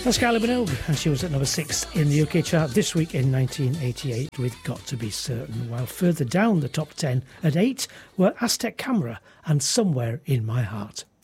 That's Kylie Minogue, and she was at number 6 in the UK chart this week in 1988 with Got to Be Certain, while further down the top 10 at 8 were Aztec Camera and Somewhere in My Heart.